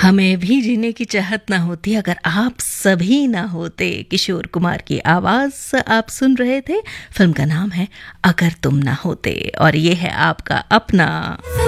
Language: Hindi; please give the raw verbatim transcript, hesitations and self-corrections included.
हमें भी जीने की चाहत ना होती अगर आप सभी ना होते। किशोर कुमार की आवाज़ आप सुन रहे थे। फिल्म का नाम है अगर तुम ना होते और ये है आपका अपना